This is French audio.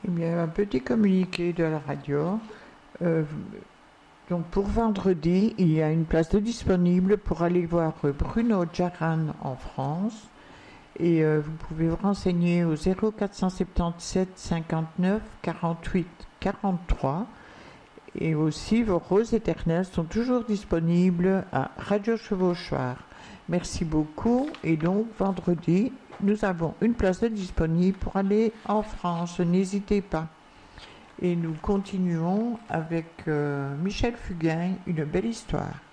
Eh bien, un petit communiqué de la radio. Euh, donc pour vendredi, il y a une place de disponible pour aller voir Bruno Jaran en France. Et vous pouvez vous renseigner au 0477 59 48 43. Et aussi, vos roses éternelles sont toujours disponibles à Radio Chevauchoir. Merci beaucoup. Et donc, vendredi, nous avons une place de disponible pour aller en France. N'hésitez pas. Et nous continuons avec Michel Fugain, une belle histoire.